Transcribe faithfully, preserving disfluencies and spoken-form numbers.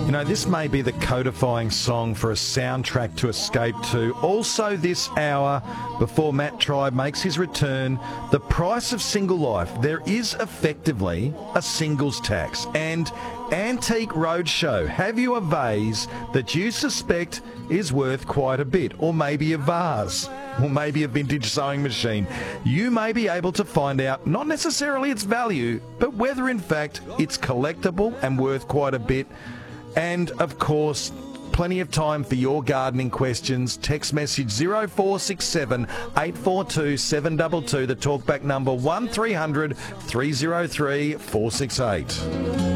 You know, this may be the codifying song for a soundtrack to escape to. Also this hour, before Matt Tribe makes his return, the price of single life. There is effectively a singles tax. And Antique Roadshow, have you a vase that you suspect is worth quite a bit? Or maybe a vase? Or maybe a vintage sewing machine? You may be able to find out not necessarily its value, but whether in fact it's collectible and worth quite a bit. And, of course, plenty of time for your gardening questions. Text message zero four six seven, eight four two, seven two two, the talkback number one three hundred, three oh three, four six eight.